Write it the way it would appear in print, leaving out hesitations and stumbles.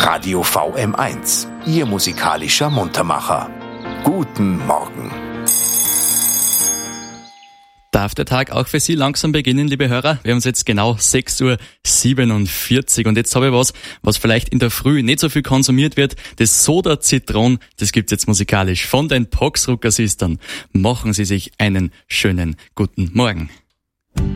Radio VM1, Ihr musikalischer Muntermacher. Guten Morgen. Darf der Tag auch für Sie langsam beginnen, liebe Hörer? Wir haben es jetzt genau 6:47 Uhr und jetzt habe ich was vielleicht in der Früh nicht so viel konsumiert wird. Das Soda Zitron, das gibt's jetzt musikalisch von den Poxrucker Sistern. Machen Sie sich einen schönen guten Morgen.